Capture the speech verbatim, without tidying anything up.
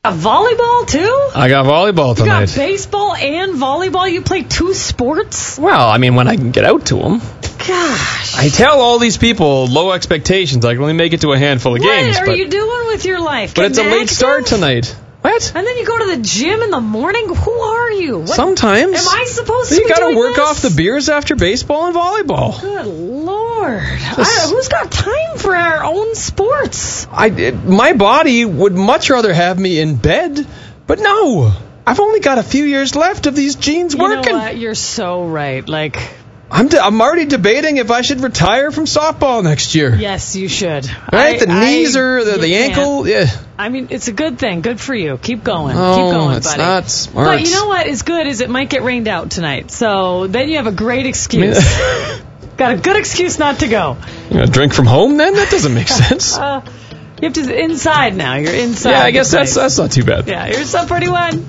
A volleyball, too? I got volleyball tonight. You got baseball and volleyball? You play two sports? Well, I mean, when I can get out to them. Gosh. I tell all these people low expectations. I can only make it to a handful of what games. What are but, you doing with your life? But Getting it's a late active? start tonight. What? And then you go to the gym in the morning? Who are you? What? Sometimes. Am I supposed to you be gotta doing work this? off the beers after baseball and volleyball. Good Lord. I, who's got time for our own sports? I, it, my body would much rather have me in bed, but no. I've only got a few years left of these jeans you working. You know what? You're so right. Like... I'm, de- I'm already debating if I should retire from softball next year. Yes, you should. Right? I, the knees I, or the, the ankle. Yeah. I mean, it's a good thing. Good for you. Keep going. Oh, Keep going, it's buddy. not smart. But you know what is good is it might get rained out tonight. So then you have a great excuse. Got a good excuse not to go. You gonna drink from home then? That doesn't make sense. uh, you have to inside now. You're inside. Yeah, I guess that's that's not too bad. Yeah, you're Sub forty-one.